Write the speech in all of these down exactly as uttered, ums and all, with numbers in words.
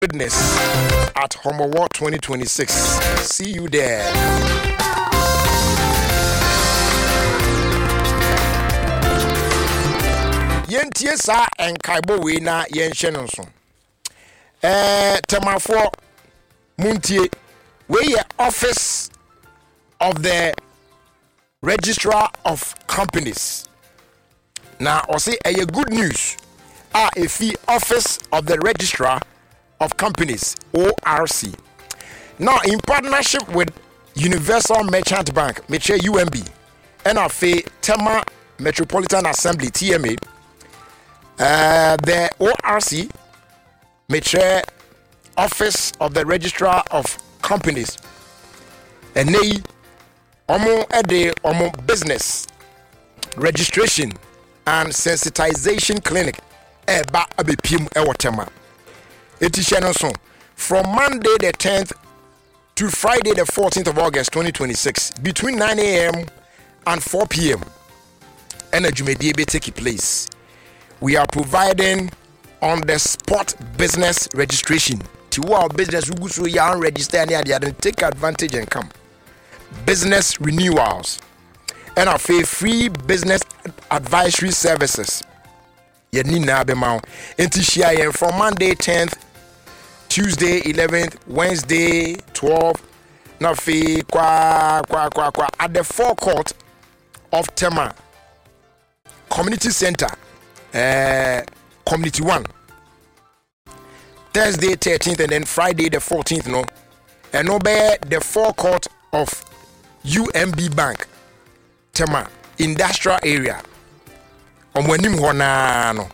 Goodness at Homo World twenty twenty-six. See you there. Yentie sa enkaibo we na yenhye no so. Eh temafo muntie we ye office of the Registrar of Companies. Now I say a good news. Ah, if the office of the Registrar of Companies, O R C. Now, in partnership with Universal Merchant Bank, Meche U M B, and of Tema Metropolitan Assembly, T M A, uh, the O R C, Meche Office of the Registrar of Companies, and they, Omo Ede Omo Business Registration and Sensitization Clinic, Eba Abipim Ewatema. It is from Monday the tenth to Friday the fourteenth of August twenty twenty-six between nine a.m. and four p.m. Energy may take place. We are providing on the spot business registration to our business who so young register and take advantage and come. Business renewals and our free business advisory services. Yenina Bemau. Inti from Monday tenth. Tuesday eleventh, Wednesday twelfth, Nafi kwa kwa kwa kwa at the forecourt of Tema Community Center, uh, Community One. Thursday thirteenth and then Friday the fourteenth, no, and no bear the forecourt of U M B Bank, Tema Industrial Area. Omwenim hona no.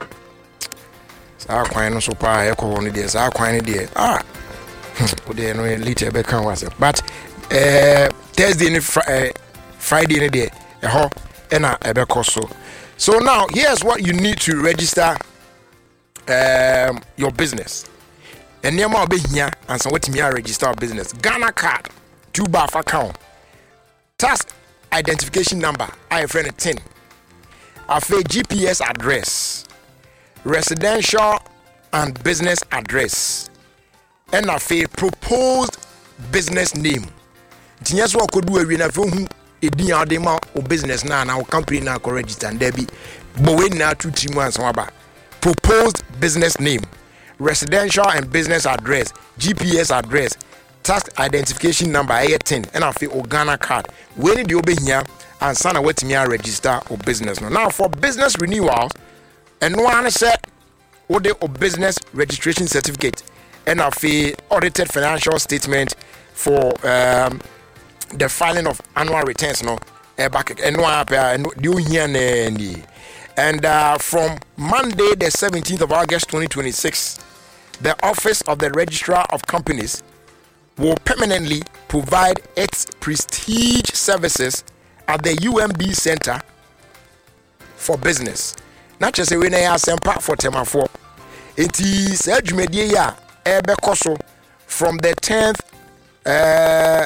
Ah, quite no so pa echo on this. Ah, quite dear. Ah, they no later be can was but uh Thursday and uh, Friday in day a ho na ebe so. So now here's what you need to register um your business. And near more be here and so what me register business. Ghana card, two bar account. Task identification number, I friend ten. Afa G P S address. Residential and business address, and a proposed business name. Tinyas what could do a winner for whom a diadema or business now, our company now can register and Debbie. But when now two three months, proposed business name, residential and business address, G P S address, task identification number eighteen, and I feel Ghana card. When did you be here and sign a way to me register or business now for business renewals? And one said, what the business registration certificate and a fee audited financial statement for um, the filing of annual returns. No, back and one do here and uh, from Monday, the seventeenth of August twenty twenty-six, the Office of the Registrar of Companies will permanently provide its prestige services at the U M B Center for Business. Not just a winner as part for Tema four. It is Edgemedia Ebekoso from the tenth uh,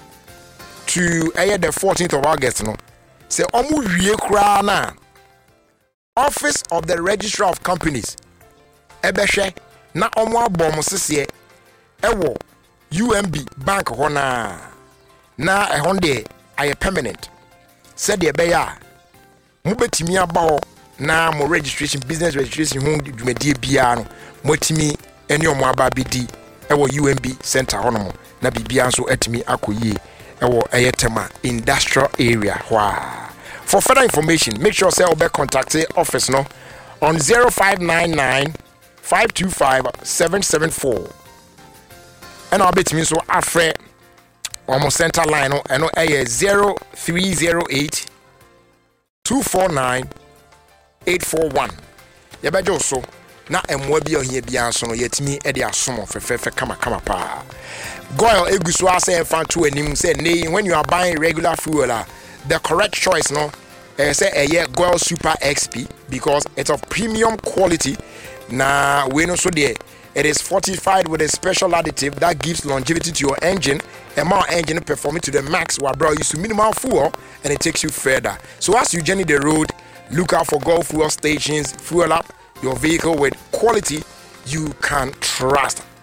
to uh, the fourteenth of August. No, say Omu Krana Office of the Registrar of Companies. Ebeshe na Omu Bomosese Ewo U M B Bank Hona na a honde I permanent. Said the Beya Mubetimia Bao. Na mo registration business registration ho dwumadie bia no motimi ene omo aba bedi e wo U M B center hono na bibia nso atimi akoyie e wo Tema industrial area hwa. For further information make sure say obe contact the office no on zero five nine nine, five two five, seven seven four and I'll bet me so afre omo center line no eno e zero three zero eight, two four nine, eight four one. Yabajo so na emwa bia ohia bia so no yetimi e de asomo fefefe kama kama pa. Goil eguso ase enfan to anim say nay when you are buying regular fuel uh, the correct choice no eh say eh Goil Super X P because it's of premium quality. Na we no so there it is fortified with a special additive that gives longevity to your engine and more engine performing to the max while bro use minimal fuel and it takes you further. So as you journey the road, look out for Gulf fuel stations, fuel up your vehicle with quality you can trust.